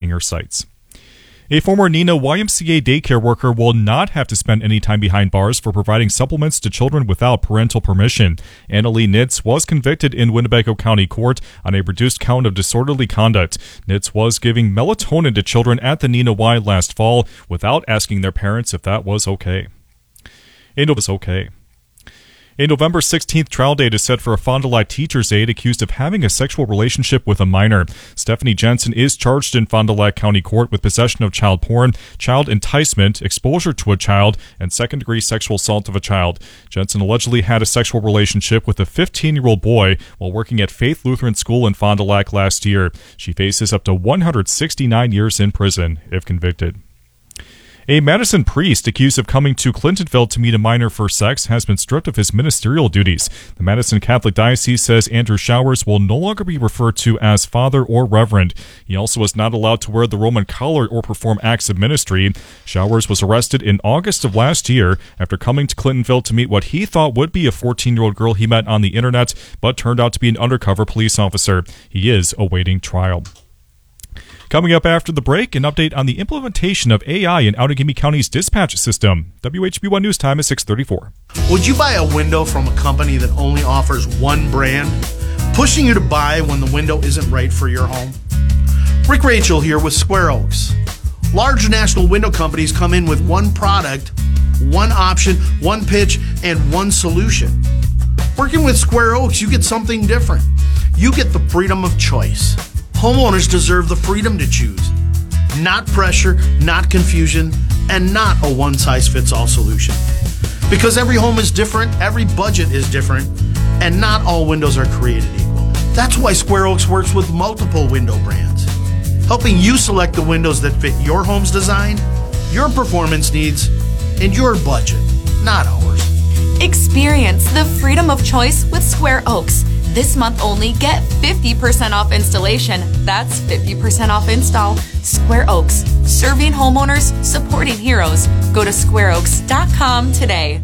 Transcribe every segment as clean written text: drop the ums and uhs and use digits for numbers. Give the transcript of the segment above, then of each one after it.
her sights. A former Neenah YMCA daycare worker will not have to spend any time behind bars for providing supplements to children without parental permission. Annalee Nitz was convicted in Winnebago County Court on a reduced count of disorderly conduct. Nitz was giving melatonin to children at the Neenah Y last fall without asking their parents if that was okay. A November 16th trial date is set for a Fond du Lac teacher's aide accused of having a sexual relationship with a minor. Stephanie Jensen is charged in Fond du Lac County Court with possession of child porn, child enticement, exposure to a child, and second-degree sexual assault of a child. Jensen allegedly had a sexual relationship with a 15-year-old boy while working at Faith Lutheran School in Fond du Lac last year. She faces up to 169 years in prison if convicted. A Madison priest accused of coming to Clintonville to meet a minor for sex has been stripped of his ministerial duties. The Madison Catholic Diocese says Andrew Showers will no longer be referred to as father or reverend. He also is not allowed to wear the Roman collar or perform acts of ministry. Showers was arrested in August of last year after coming to Clintonville to meet what he thought would be a 14-year-old girl he met on the internet, but turned out to be an undercover police officer. He is awaiting trial. Coming up after the break, an update on the implementation of AI in Outagamie County's dispatch system. WHB1 News Time is 6:34. Would you buy a window from a company that only offers one brand, pushing you to buy when the window isn't right for your home? Rick Rachel here with Square Oaks. Large national window companies come in with one product, one option, one pitch, and one solution. Working with Square Oaks, you get something different. You get the freedom of choice. Homeowners deserve the freedom to choose. Not pressure, not confusion, and not a one-size-fits-all solution. Because every home is different, every budget is different, and not all windows are created equal. That's why Square Oaks works with multiple window brands, helping you select the windows that fit your home's design, your performance needs, and your budget, not ours. Experience the freedom of choice with Square Oaks. This month only, get 50% off installation. That's 50% off install. Square Oaks, serving homeowners, supporting heroes. Go to squareoaks.com today.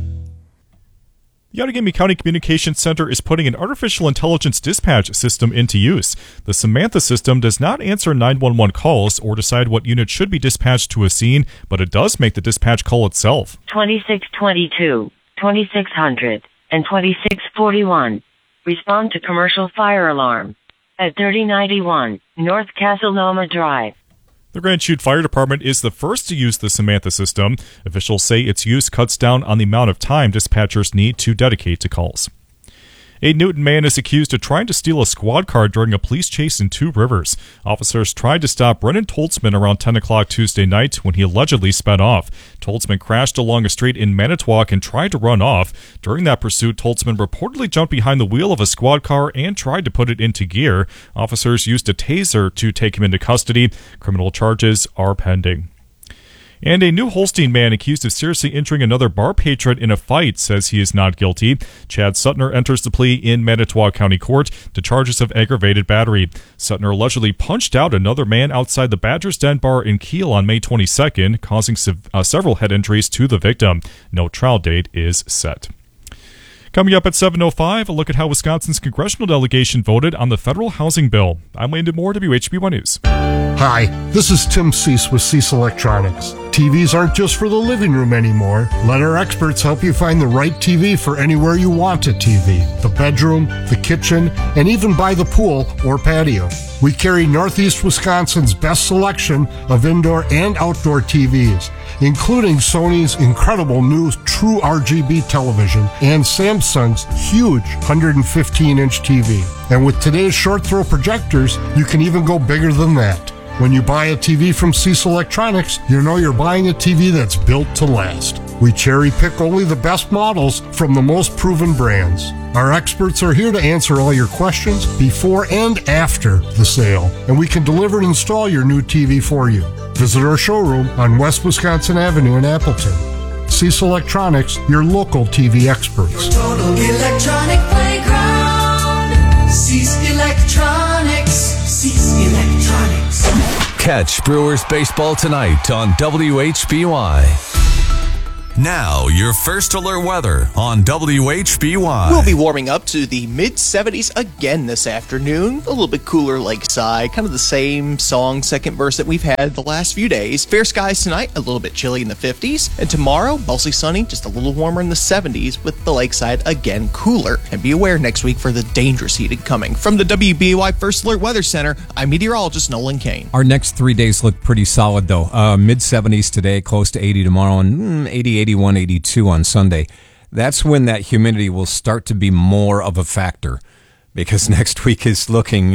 The Outagamie County Communications Center is putting an artificial intelligence dispatch system into use. The Samantha system does not answer 911 calls or decide what unit should be dispatched to a scene, but it does make the dispatch call itself. 2622, 2600, and 2641. Respond to commercial fire alarm at 3091 North Castleloma Drive. The Grand Chute Fire Department is the first to use the Samantha system. Officials say its use cuts down on the amount of time dispatchers need to dedicate to calls. A Newton man is accused of trying to steal a squad car during a police chase in Two Rivers. Officers tried to stop Brennan Toltzman around 10 o'clock Tuesday night when he allegedly sped off. Toltzman crashed along a street in Manitowoc and tried to run off. During that pursuit, Toltzman reportedly jumped behind the wheel of a squad car and tried to put it into gear. Officers used a taser to take him into custody. Criminal charges are pending. And a New Holstein man accused of seriously injuring another bar patron in a fight says he is not guilty. Chad Suttner enters the plea in Manitowoc County Court to charges of aggravated battery. Suttner allegedly punched out another man outside the Badger's Den bar in Kiel on May 22nd, causing several head injuries to the victim. No trial date is set. Coming up at 7:05, a look at how Wisconsin's congressional delegation voted on the federal housing bill. I'm Landon Moore, WHB1 News. Hi, this is Tim Cease with Cease Electronics. TVs aren't just for the living room anymore. Let our experts help you find the right TV for anywhere you want a TV. The bedroom, the kitchen, and even by the pool or patio. We carry Northeast Wisconsin's best selection of indoor and outdoor TVs, including Sony's incredible new True RGB television and Samsung's huge 115-inch TV. And with today's short throw projectors, you can even go bigger than that. When you buy a TV from Cease Electronics, you know you're buying a TV that's built to last. We cherry pick only the best models from the most proven brands. Our experts are here to answer all your questions before and after the sale, and we can deliver and install your new TV for you. Visit our showroom on West Wisconsin Avenue in Appleton. Cease Electronics, your local TV experts. Your total electronic playground. Cease Electronics. Cease Electronics. Catch Brewers baseball tonight on WHBY. Now, your first alert weather on WHBY. We'll be warming up to the mid-70s again this afternoon. A little bit cooler lakeside, kind of the same song, second verse that we've had the last few days. Fair skies tonight, a little bit chilly in the 50s. And tomorrow, mostly sunny, just a little warmer in the 70s with the lakeside again cooler. And be aware next week for the dangerous heating coming. From the WBY First Alert Weather Center, I'm meteorologist Nolan Kane. Our next 3 days look pretty solid, though. Mid-70s today, close to 80 tomorrow, and 80, 81, 82 on Sunday. That's when that humidity will start to be more of a factor, because next week is looking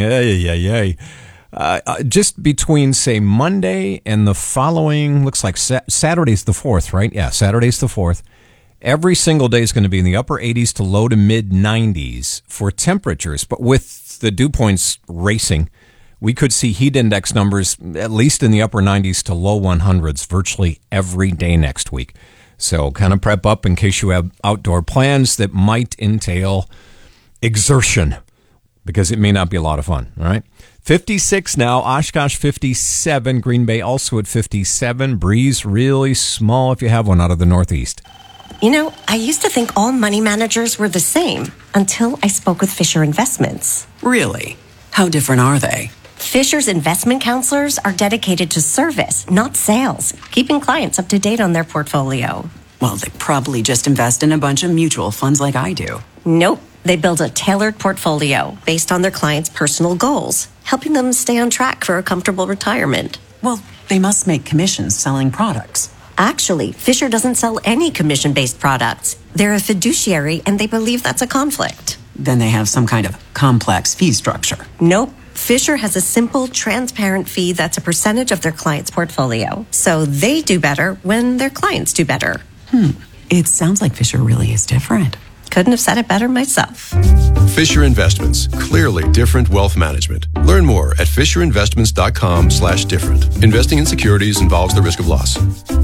just between, say, Monday and the following, looks like Saturday's the 4th, right? Yeah, Saturday's the 4th. Every single day is going to be in the upper 80s to low to mid 90s for temperatures, but with the dew points racing, we could see heat index numbers at least in the upper 90s to low 100s virtually every day next week. So kind of prep up in case you have outdoor plans that might entail exertion, because it may not be a lot of fun, all right? 56 now, Oshkosh 57, Green Bay also at 57. Breeze really small if you have one out of the northeast. You know, I used to think all money managers were the same until I spoke with Fisher Investments. Really? How different are they? Fisher's investment counselors are dedicated to service, not sales, keeping clients up to date on their portfolio. Well, they probably just invest in a bunch of mutual funds like I do. Nope. They build a tailored portfolio based on their clients' personal goals, helping them stay on track for a comfortable retirement. Well, they must make commissions selling products. Actually, Fisher doesn't sell any commission-based products. They're a fiduciary, and they believe that's a conflict. Then they have some kind of complex fee structure. Nope. Fisher has a simple, transparent fee that's a percentage of their client's portfolio. So they do better when their clients do better. It sounds like Fisher really is different. Couldn't have said it better myself. Fisher Investments. Clearly different wealth management. Learn more at fisherinvestments.com/different. Investing in securities involves the risk of loss.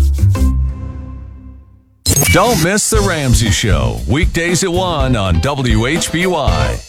Don't miss The Ramsey Show, weekdays at 1 on WHBY.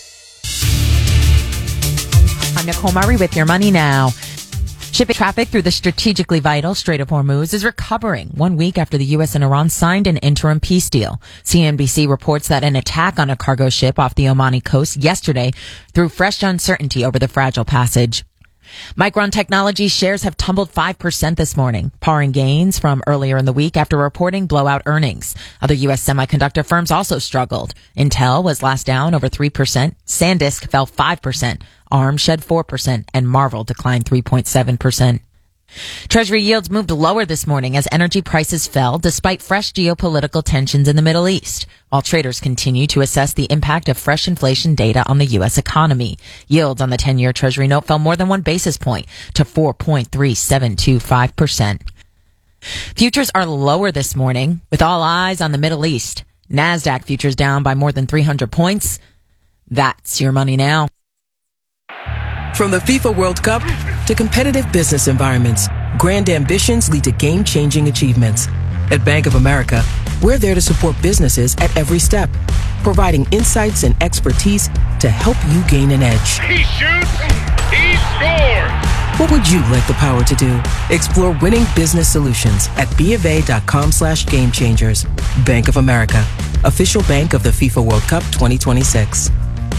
I'm Nicole Murray with Your Money Now. Shipping traffic through the strategically vital Strait of Hormuz is recovering 1 week after the U.S. and Iran signed an interim peace deal. CNBC reports that an attack on a cargo ship off the Omani coast yesterday threw fresh uncertainty over the fragile passage. Micron Technology shares have tumbled 5% this morning, paring gains from earlier in the week after reporting blowout earnings. Other U.S. semiconductor firms also struggled. Intel was last down over 3%, SanDisk fell 5%, ARM shed 4%, and Marvell declined 3.7%. Treasury yields moved lower this morning as energy prices fell despite fresh geopolitical tensions in the Middle East, while traders continue to assess the impact of fresh inflation data on the U.S. economy. Yields on the 10-year Treasury note fell more than 1 basis point to 4.3725%. Futures are lower this morning with all eyes on the Middle East. NASDAQ futures down by more than 300 points. That's Your Money Now. From the FIFA World Cup to competitive business environments, grand ambitions lead to game-changing achievements. At Bank of America, we're there to support businesses at every step, providing insights and expertise to help you gain an edge. He shoots, he scores! What would you like the power to do? Explore winning business solutions at BofA.com/gamechangers. Bank of America, official bank of the FIFA World Cup 2026.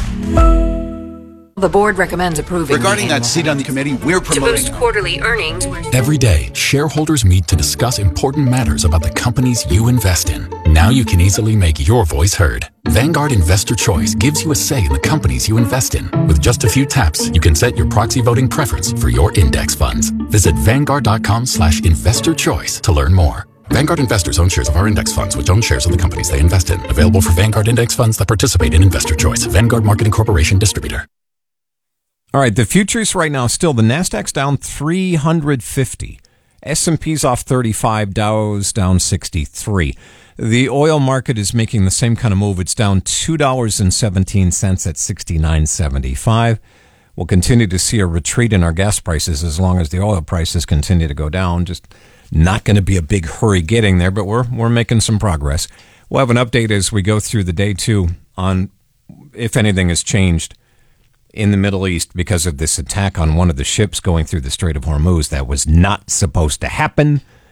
The board recommends approving. Regarding that seat on the committee, we're promoting to boost quarterly earnings. Every day, shareholders meet to discuss important matters about the companies you invest in. Now you can easily make your voice heard. Vanguard Investor Choice gives you a say in the companies you invest in. With just a few taps, you can set your proxy voting preference for your index funds. Visit Vanguard.com/investorchoice to learn more. Vanguard investors own shares of our index funds, which own shares of the companies they invest in. Available for Vanguard index funds that participate in Investor Choice. Vanguard Marketing Corporation Distributor. All right, the futures right now still, the NASDAQ's down 350. S&P's off 35, Dow's down 63. The oil market is making the same kind of move. It's down $2.17 at 69.75. We'll continue to see a retreat in our gas prices as long as the oil prices continue to go down. Just not going to be a big hurry getting there, but we're making some progress. We'll have an update as we go through the day, too, on if anything has changed in the Middle East because of this attack on one of the ships going through the Strait of Hormuz. That was not supposed to happen.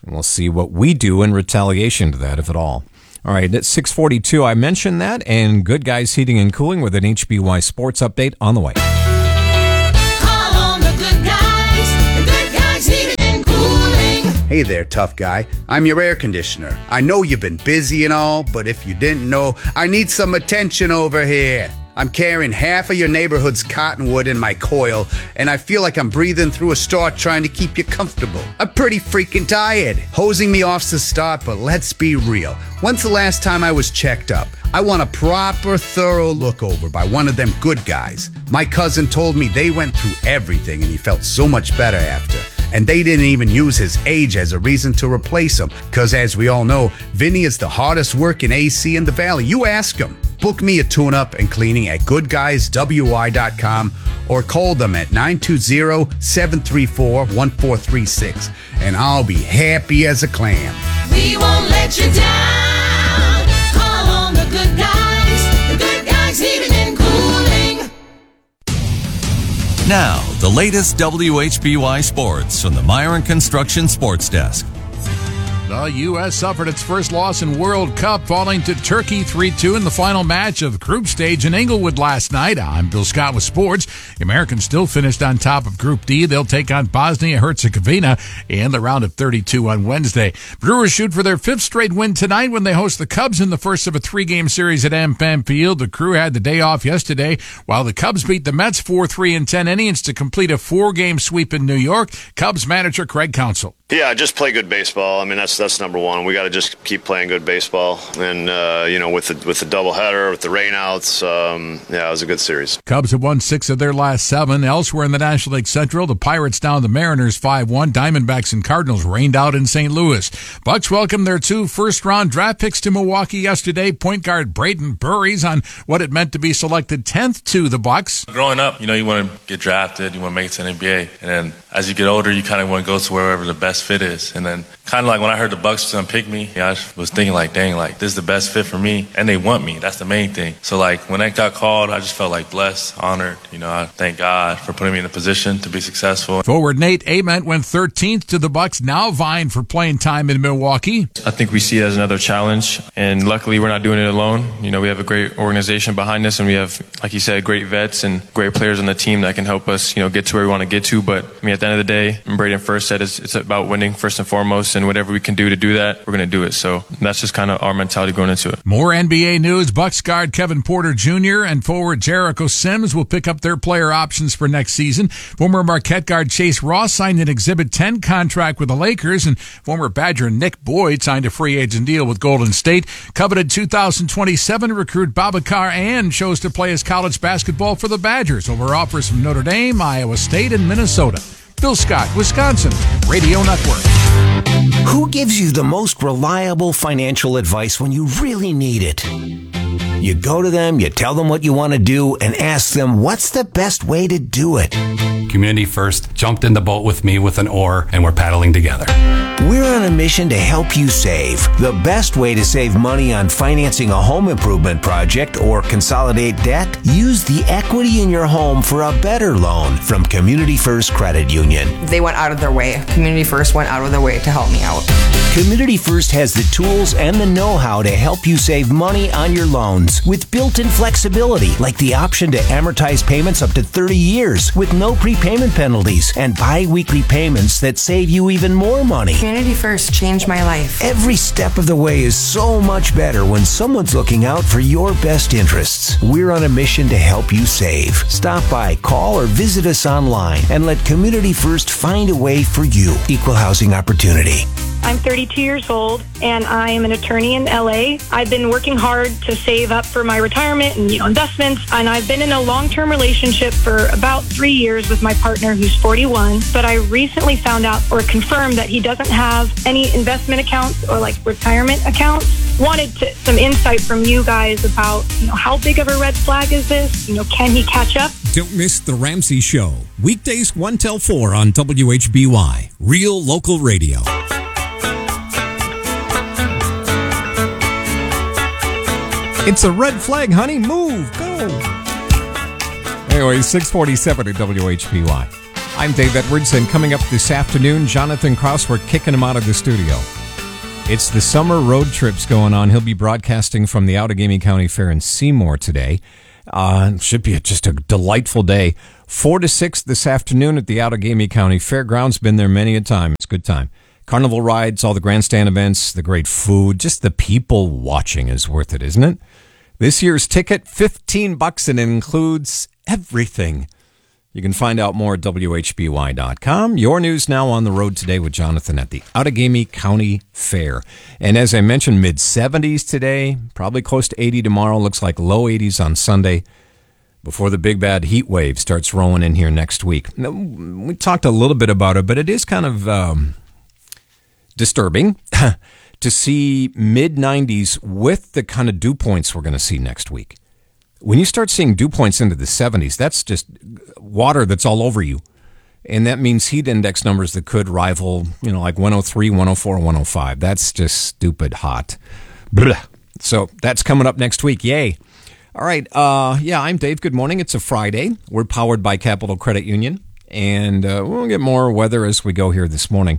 And we'll see what we do in retaliation to that, if at all. All right, at 6:42, I mentioned that, and Good Guys Heating and Cooling with an HBY Sports update on the way. Call on the Good Guys. The Good Guys Heating and Cooling. Hey there, tough guy. I'm your air conditioner. I know you've been busy and all, but if you didn't know, I need some attention over here. I'm carrying half of your neighborhood's cottonwood in my coil, and I feel like I'm breathing through a straw trying to keep you comfortable. I'm pretty freaking tired. Hosing me off's the start, but let's be real. When's the last time I was checked up? I want a proper, thorough look over by one of them good guys. My cousin told me they went through everything, and he felt so much better after. And they didn't even use his age as a reason to replace him, because as we all know, Vinny is the hardest working AC in the Valley. You ask him. Book me a tune-up and cleaning at goodguyswy.com or call them at 920-734-1436, and I'll be happy as a clam. We won't let you down. Call on the Good Guys. The Good Guys Heating and Cooling. Now, the latest WHBY sports from the Myron Construction Sports Desk. The U.S. suffered its first loss in World Cup, falling to Turkey 3-2 in the final match of group stage in Inglewood last night. I'm Bill Scott with sports. The Americans still finished on top of Group D. They'll take on Bosnia-Herzegovina in the round of 32 on Wednesday. Brewers shoot for their fifth straight win tonight when they host the Cubs in the first of a three-game series at AmFam Field. The Crew had the day off yesterday, while the Cubs beat the Mets 4-3 in 10 innings to complete a four-game sweep in New York. Cubs manager Craig Counsell. Yeah, just play good baseball. I mean, that's number one. We got to just keep playing good baseball, and with the doubleheader, with the rainouts, it was a good series. Cubs have won 6 of their last 7. Elsewhere in the National League Central, the Pirates down the Mariners 5-1. Diamondbacks and Cardinals rained out in St. Louis. Bucks welcomed their 2 first-round draft picks to Milwaukee yesterday. Point guard Braden Burries on what it meant to be selected 10th to the Bucks. Growing up, you want to get drafted, you want to make it to the NBA, and then as you get older, you kind of want to go to wherever the best fit is. And then kind of like when I heard the Bucks was going to pick me, I was thinking like, dang, like this is the best fit for me, and they want me. That's the main thing. So like when I got called, I just felt like blessed, honored. I thank God for putting me in a position to be successful. Forward Nate Ament went 13th to the Bucks, now vying for playing time in Milwaukee. I think we see it as another challenge, and luckily we're not doing it alone. We have a great organization behind us, and we have, like you said, great vets and great players on the team that can help us, get to where we want to get to. But at the end of the day, Braden first said it's about winning first and foremost, and whatever we can do to do that, we're going to do it. So that's just kind of our mentality going into it. More NBA news. Bucks guard Kevin Porter Jr. and forward Jericho Sims will pick up their player options for next season. Former Marquette guard Chase Ross signed an Exhibit 10 contract with the Lakers, and former Badger Nick Boyd signed a free agent deal with Golden State. Coveted 2027 recruit Babacar Ann chose to play his college basketball for the Badgers over offers from Notre Dame, Iowa State, and Minnesota. Bill Scott, Wisconsin Radio Network. Who gives you the most reliable financial advice when you really need it? You go to them, you tell them what you want to do, and ask them what's the best way to do it. Community First jumped in the boat with me with an oar, and we're paddling together. We're on a mission to help you save. The best way to save money on financing a home improvement project or consolidate debt? Use the equity in your home for a better loan from Community First Credit Union. They went out of their way. Community First went out of their way to help me out. Community First has the tools and the know-how to help you save money on your loans with built-in flexibility, like the option to amortize payments up to 30 years with no prepayment penalties and bi-weekly payments that save you even more money. Community First changed my life. Every step of the way is so much better when someone's looking out for your best interests. We're on a mission to help you save. Stop by, call, or visit us online and let Community First find a way for you. Equal housing opportunity. I'm 32 years old, and I am an attorney in LA. I've been working hard to save up for my retirement and investments, and I've been in a long-term relationship for about 3 years with my partner, who's 41. But I recently found out or confirmed that he doesn't have any investment accounts or retirement accounts. Wanted some insight from you guys about how big of a red flag is this? Can he catch up? Don't miss The Ramsey Show. Weekdays 1 till 4 on WHBY. Real local radio. It's a red flag, honey. Move. Go. Anyway, 647 at WHBY. I'm Dave Edwards, and coming up this afternoon, Jonathan Krause, we're kicking him out of the studio. It's the summer road trips going on. He'll be broadcasting from the Outagamie County Fair in Seymour today. Should be just a delightful day. 4 to 6 this afternoon at the Outagamie County Fairgrounds. Been there many a time. It's a good time. Carnival rides, all the grandstand events, the great food, just the people watching is worth it, isn't it? This year's ticket, $15, and it includes everything. You can find out more at WHBY.com. Your news now on the road today with Jonathan at the Outagamie County Fair. And as I mentioned, mid-70s today, probably close to 80 tomorrow. Looks like low 80s on Sunday before the big bad heat wave starts rolling in here next week. Now, we talked a little bit about it, but it is kind of disturbing to see mid-90s with the kind of dew points we're going to see next week. When you start seeing dew points into the 70s, that's just water that's all over you. And that means heat index numbers that could rival, like 103, 104, 105. That's just stupid hot. Blah. So that's coming up next week. Yay. All right. I'm Dave. Good morning. It's a Friday. We're powered by Capital Credit Union. And we'll get more weather as we go here this morning.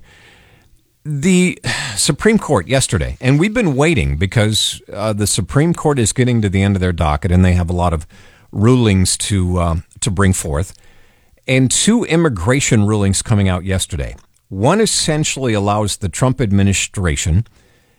The Supreme Court yesterday, and we've been waiting because the Supreme Court is getting to the end of their docket, and they have a lot of rulings to bring forth. And 2 immigration rulings coming out yesterday. One essentially allows the Trump administration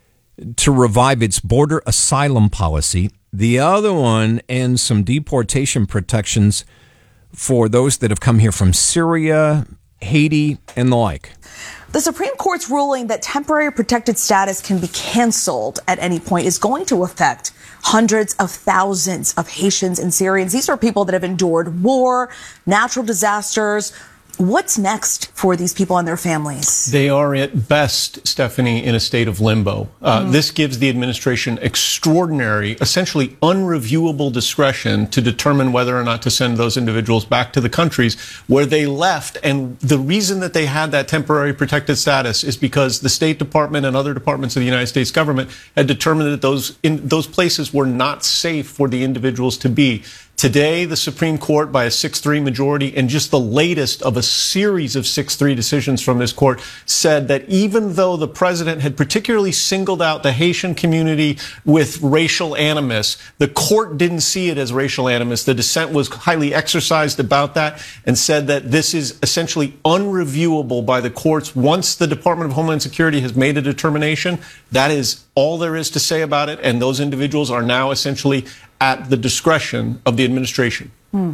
to revive its border asylum policy. The other one ends some deportation protections for those that have come here from Syria, Haiti, and the like. The Supreme Court's ruling that temporary protected status can be canceled at any point is going to affect hundreds of thousands of Haitians and Syrians. These are people that have endured war, natural disasters. What's next for these people and their families? They are at best, Stephanie, in a state of limbo. This gives the administration extraordinary, essentially unreviewable discretion to determine whether or not to send those individuals back to the countries where they left. And the reason that they had that temporary protected status is because the State Department and other departments of the United States government had determined that those places were not safe for the individuals to be. Today, the Supreme Court, by a 6-3 majority, and just the latest of a series of 6-3 decisions from this court, said that even though the president had particularly singled out the Haitian community with racial animus, the court didn't see it as racial animus. The dissent was highly exercised about that and said that this is essentially unreviewable by the courts. Once the Department of Homeland Security has made a determination, that is all there is to say about it, and those individuals are now essentially at the discretion of the administration.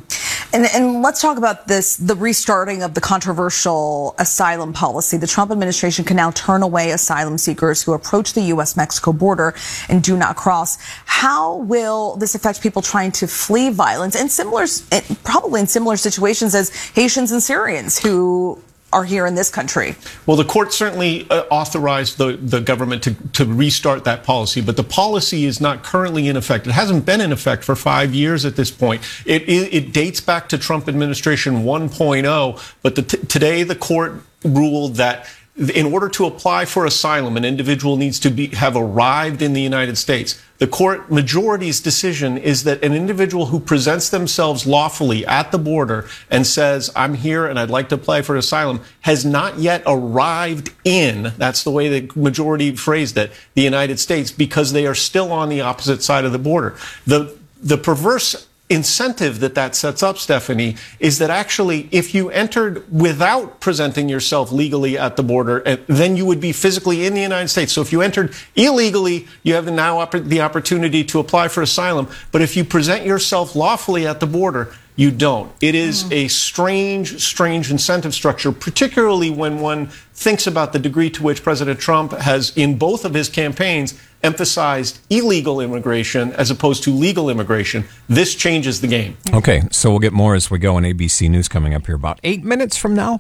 And let's talk about this, the restarting of the controversial asylum policy. The Trump administration can now turn away asylum seekers who approach the U.S.-Mexico border and do not cross. How will this affect people trying to flee violence and probably in similar situations as Haitians and Syrians who are here in this country? Well, the court certainly authorized the government to restart that policy, but the policy is not currently in effect. It hasn't been in effect for 5 years at this point. It dates back to Trump administration 1.0, but today the court ruled that in order to apply for asylum, an individual needs to have arrived in the United States. The court majority's decision is that an individual who presents themselves lawfully at the border and says, I'm here and I'd like to apply for asylum, has not yet arrived in, that's the way the majority phrased it, the United States, because they are still on the opposite side of the border. The perverse incentive that sets up, Stephanie, is that actually if you entered without presenting yourself legally at the border, then you would be physically in the United States. So if you entered illegally, you have now the opportunity to apply for asylum. But if you present yourself lawfully at the border, you don't. It is a strange incentive structure, particularly when one thinks about the degree to which President Trump has, in both of his campaigns, emphasized illegal immigration as opposed to legal immigration. This changes the game. Okay, so we'll get more as we go on ABC News coming up here about 8 minutes from now.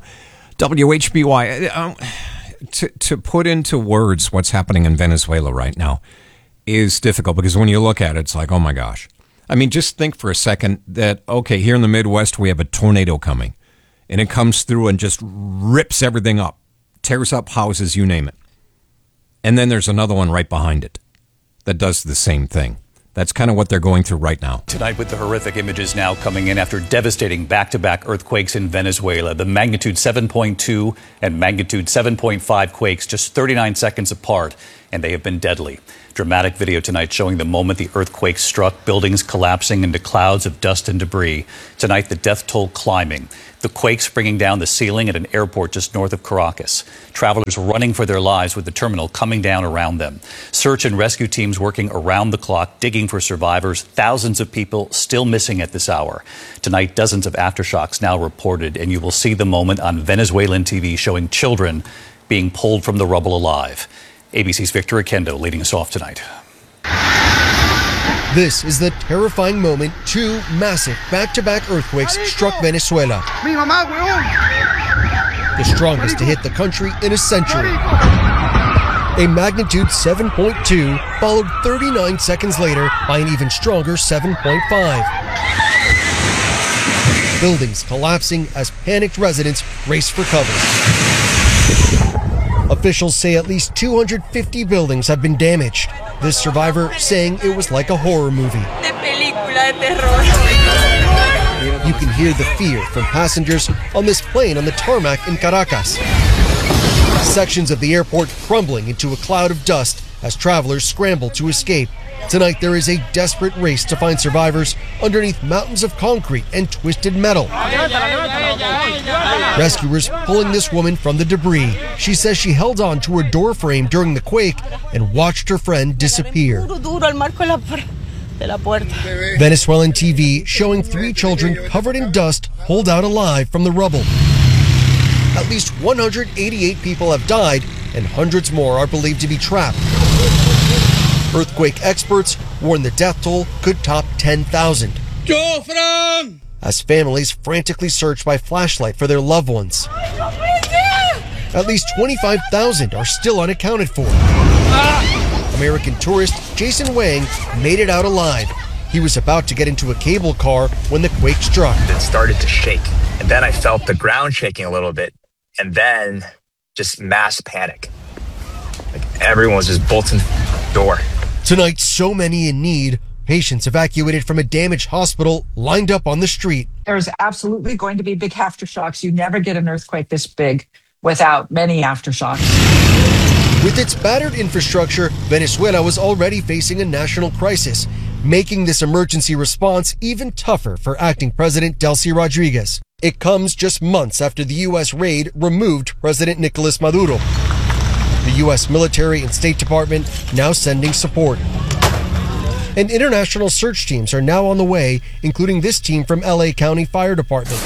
WHBY. To put into words what's happening in Venezuela right now is difficult because when you look at it, it's like, oh my gosh. I mean, just think for a second that, okay, here in the Midwest, we have a tornado coming, and it comes through and just rips everything up, tears up houses, you name it. And then there's another one right behind it that does the same thing. That's kind of what they're going through right now. Tonight, with the horrific images now coming in after devastating back-to-back earthquakes in Venezuela. The magnitude 7.2 and magnitude 7.5 quakes just 39 seconds apart, and they have been deadly. Dramatic video tonight showing the moment the earthquake struck, buildings collapsing into clouds of dust and debris. Tonight, the death toll climbing. The quakes bringing down the ceiling at an airport just north of Caracas. Travelers running for their lives with the terminal coming down around them. Search and rescue teams working around the clock, digging for survivors. Thousands of people still missing at this hour. Tonight, dozens of aftershocks now reported, and you will see the moment on Venezuelan TV showing children being pulled from the rubble alive. ABC's Victor Akendo leading us off tonight. This is the terrifying moment two massive back-to-back earthquakes struck Venezuela. The strongest to hit the country in a century. A magnitude 7.2 followed 39 seconds later by an even stronger 7.5. Buildings collapsing as panicked residents race for cover. Officials say at least 250 buildings have been damaged. This survivor saying it was like a horror movie. You can hear the fear from passengers on this plane on the tarmac in Caracas. Sections of the airport crumbling into a cloud of dust as travelers scramble to escape. Tonight there is a desperate race to find survivors underneath mountains of concrete and twisted metal. Rescuers pulling this woman from the debris. She says she held on to her door frame during the quake and watched her friend disappear. Venezuelan TV showing three children covered in dust pulled out alive from the rubble. At least 188 people have died and hundreds more are believed to be trapped. Earthquake experts warn the death toll could top 10,000. As families frantically search by flashlight for their loved ones. At least 25,000 are still unaccounted for. American tourist Jason Wang made it out alive. He was about to get into a cable car when the quake struck. It started to shake, and then I felt the ground shaking a little bit, and then just mass panic. Like everyone was just bolting the door. Tonight, so many in need. Patients evacuated from a damaged hospital lined up on the street. There's absolutely going to be big aftershocks. You never get an earthquake this big without many aftershocks. With its battered infrastructure, Venezuela was already facing a national crisis, making this emergency response even tougher for acting President Delcy Rodriguez. It comes just months after the U.S. raid removed President Nicolas Maduro. The U.S. military and State Department now sending support. And international search teams are now on the way, including this team from LA County Fire Department.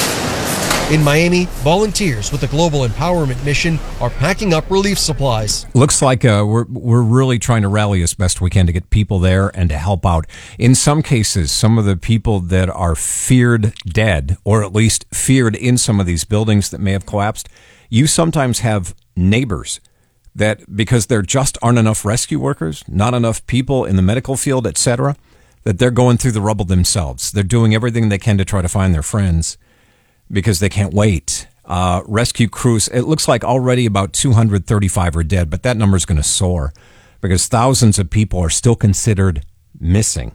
In Miami, volunteers with the Global Empowerment Mission are packing up relief supplies. Looks like we're really trying to rally as best we can to get people there and to help out. In some cases, some of the people that are feared dead, or at least feared in some of these buildings that may have collapsed, you sometimes have neighbors that, because there just aren't enough rescue workers, not enough people in the medical field, etc., that they're going through the rubble themselves. They're doing everything they can to try to find their friends because they can't wait. Rescue crews, it looks like already about 235 are dead, but that number is going to soar because thousands of people are still considered missing.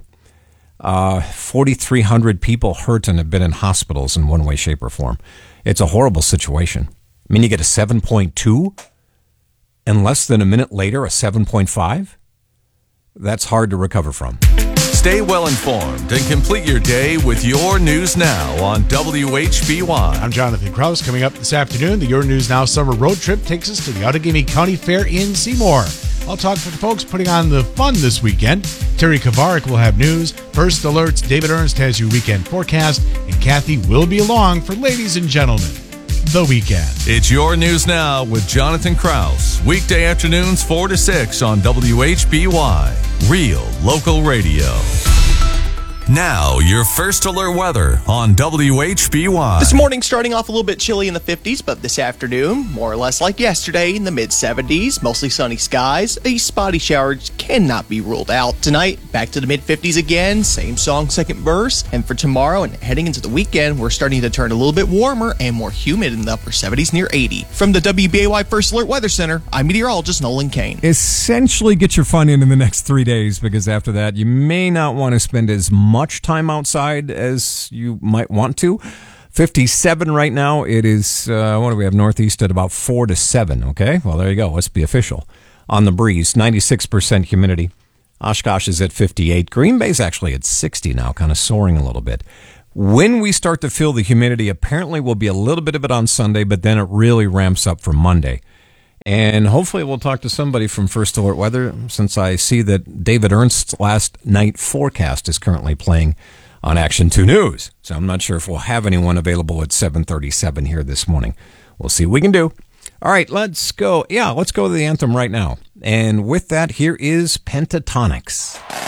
4,300 people hurt and have been in hospitals in one way, shape, or form. It's a horrible situation. I mean, you get a 7.2 and less than a minute later, a 7.5? That's hard to recover from. Stay well informed and complete your day with Your News Now on WHBY. I'm Jonathan Krause. Coming up this afternoon, the Your News Now summer road trip takes us to the Outagamie County Fair in Seymour. I'll talk to the folks putting on the fun this weekend. Terry Kavarik will have news. First Alerts, David Ernst has your weekend forecast, and Kathy will be along for Ladies and Gentlemen, the weekend. It's Your News Now with Jonathan Krause. Weekday afternoons 4 to 6 on WHBY. Real local radio. Now, your First Alert weather on WHBY. This morning starting off a little bit chilly in the 50s, but this afternoon, more or less like yesterday, in the mid-70s, mostly sunny skies. A spotty shower cannot be ruled out. Tonight, back to the mid-50s again, same song, second verse. And for tomorrow and heading into the weekend, we're starting to turn a little bit warmer and more humid in the upper 70s near 80. From the WBAY First Alert Weather Center, I'm meteorologist Nolan Kane. Essentially get your fun in the next 3 days, because after that, you may not want to spend as much time outside as you might want to. 57 right now. It is, what do we have, northeast at about 4 to 7, okay? Well, there you go. Let's be official. On the breeze, 96% humidity. Oshkosh is at 58. Green Bay's actually at 60 now, kind of soaring a little bit. When we start to feel the humidity, apparently will be a little bit of it on Sunday, but then it really ramps up for Monday. And hopefully we'll talk to somebody from First Alert Weather, since I see that David Ernst's last night forecast is currently playing on Action 2 News. So I'm not sure if we'll have anyone available at 7:37 here this morning. We'll see what we can do. All right, let's go. Yeah, let's go to the anthem right now. And with that, here is Pentatonix.